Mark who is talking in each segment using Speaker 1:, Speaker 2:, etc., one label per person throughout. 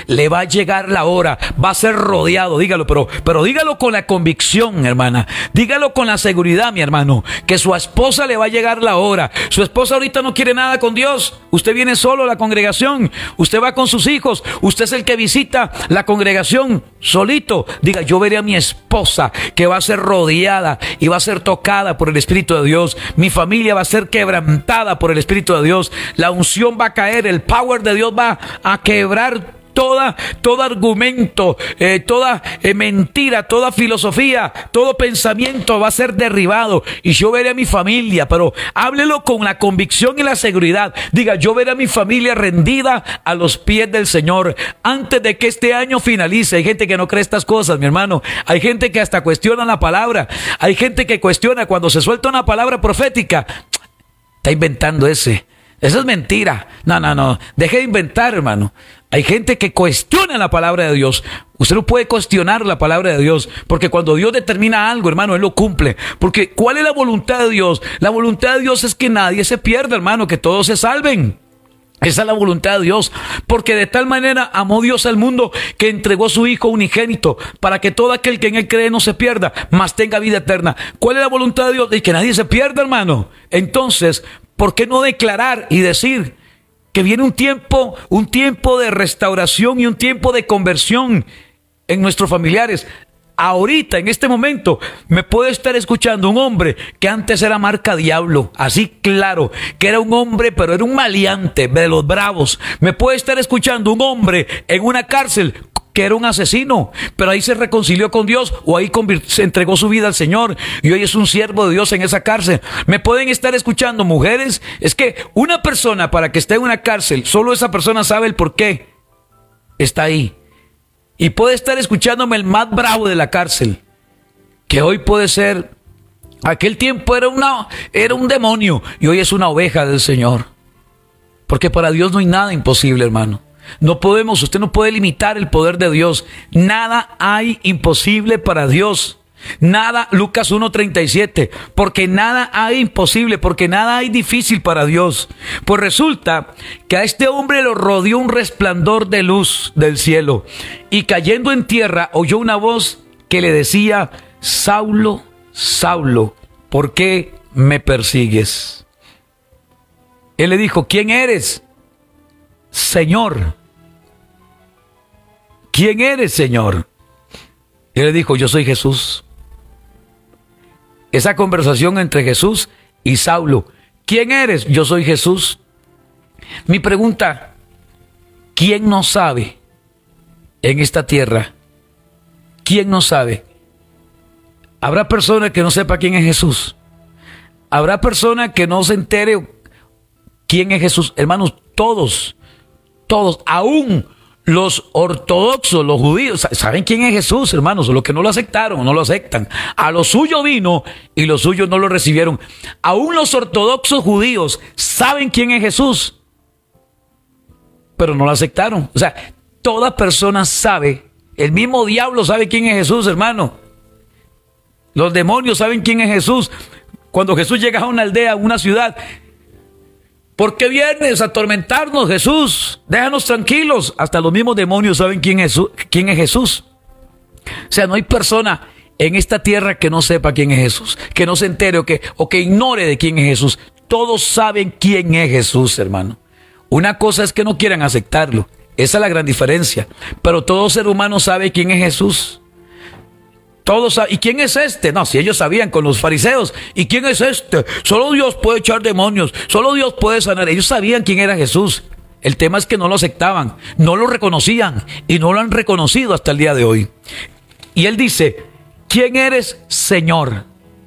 Speaker 1: le va a llegar la hora, va a ser rodeado, dígalo, pero dígalo con la convicción, hermana, dígalo con la seguridad, mi hermano, que su esposa le va a llegar la hora. Su esposa ahorita no quiere nada con Dios, usted viene solo a la congregación, usted va con sus hijos, usted es el que visita la congregación solito. Diga, yo veré a mi esposa que va a ser rodeada y va a ser tocada por el Espíritu de Dios. Mi familia va a ser quebrantada por el Espíritu de Dios. La unción va a caer, el power de Dios va a quebrar todo argumento, toda mentira, toda filosofía, todo pensamiento va a ser derribado. Y yo veré a mi familia, pero háblelo con la convicción y la seguridad. Diga, yo veré a mi familia rendida a los pies del Señor antes de que este año finalice. Hay gente que no cree estas cosas, mi hermano. Hay gente que hasta cuestiona la palabra. Hay gente que cuestiona cuando se suelta una palabra profética. Está inventando ese. Eso es mentira. No. Deje de inventar, hermano. Hay gente que cuestiona la palabra de Dios. Usted no puede cuestionar la palabra de Dios, porque cuando Dios determina algo, hermano, Él lo cumple. Porque ¿cuál es la voluntad de Dios? La voluntad de Dios es que nadie se pierda, hermano, que todos se salven. Esa es la voluntad de Dios, porque de tal manera amó Dios al mundo que entregó a su Hijo unigénito para que todo aquel que en Él cree no se pierda, mas tenga vida eterna. ¿Cuál es la voluntad de Dios? De que nadie se pierda, hermano. Entonces, ¿por qué no declarar y decir que viene un tiempo de restauración y un tiempo de conversión en nuestros familiares? Ahorita, en este momento, me puede estar escuchando un hombre que antes era marca diablo, así claro, que era un hombre, pero era un maleante de los bravos. Me puede estar escuchando un hombre en una cárcel que era un asesino, pero ahí se reconcilió con Dios, o ahí se entregó su vida al Señor y hoy es un siervo de Dios en esa cárcel. Me pueden estar escuchando mujeres. Es que una persona, para que esté en una cárcel, solo esa persona sabe el por qué está ahí. Y puede estar escuchándome el más bravo de la cárcel, que hoy puede ser, aquel tiempo era un demonio y hoy es una oveja del Señor. Porque para Dios no hay nada imposible, hermano. Usted no puede limitar el poder de Dios. Nada hay imposible para Dios. Nada, Lucas 1:37, porque nada hay imposible, porque nada hay difícil para Dios. Pues resulta que a este hombre lo rodeó un resplandor de luz del cielo, y cayendo en tierra oyó una voz que le decía: Saulo, Saulo, ¿por qué me persigues? Él le dijo: ¿quién eres, Señor? ¿Quién eres, Señor? Y él le dijo: yo soy Jesús. Esa conversación entre Jesús y Saulo. ¿Quién eres? Yo soy Jesús. Mi pregunta: ¿quién no sabe en esta tierra? ¿Quién no sabe? ¿Habrá persona que no sepa quién es Jesús? ¿Habrá persona que no se entere quién es Jesús? Hermanos, todos, aún los ortodoxos, los judíos, saben quién es Jesús, hermanos. Los que no lo aceptaron, no lo aceptan. A lo suyo vino y los suyos no lo recibieron. Aún los ortodoxos judíos saben quién es Jesús, pero no lo aceptaron. O sea, toda persona sabe, el mismo diablo sabe quién es Jesús, hermano. Los demonios saben quién es Jesús. Cuando Jesús llega a una aldea, a una ciudad: ¿por qué vienes a atormentarnos, Jesús? Déjanos tranquilos. Hasta los mismos demonios saben quién es Jesús. O sea, no hay persona en esta tierra que no sepa quién es Jesús, que no se entere o que ignore de quién es Jesús. Todos saben quién es Jesús, hermano. Una cosa es que no quieran aceptarlo. Esa es la gran diferencia. Pero todo ser humano sabe quién es Jesús. Todos saben. ¿Y quién es este? No, si ellos sabían con los fariseos. ¿Y quién es este? Solo Dios puede echar demonios. Solo Dios puede sanar. Ellos sabían quién era Jesús. El tema es que no lo aceptaban, no lo reconocían y no lo han reconocido hasta el día de hoy. Y él dice: ¿quién eres, Señor?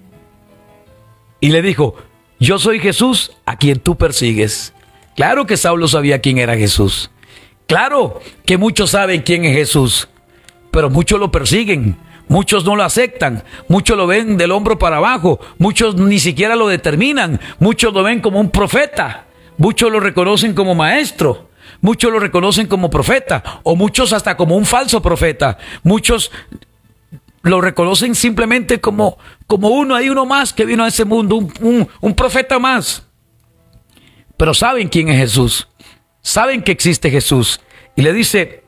Speaker 1: Y le dijo: yo soy Jesús a quien tú persigues. Claro que Saulo sabía quién era Jesús. Claro que muchos saben quién es Jesús, pero muchos lo persiguen. Muchos no lo aceptan, muchos lo ven del hombro para abajo, muchos ni siquiera lo determinan, muchos lo ven como un profeta, muchos lo reconocen como maestro, muchos lo reconocen como profeta, o muchos hasta como un falso profeta, muchos lo reconocen simplemente como uno más que vino a ese mundo, un profeta más. Pero saben quién es Jesús, saben que existe Jesús, y le dice: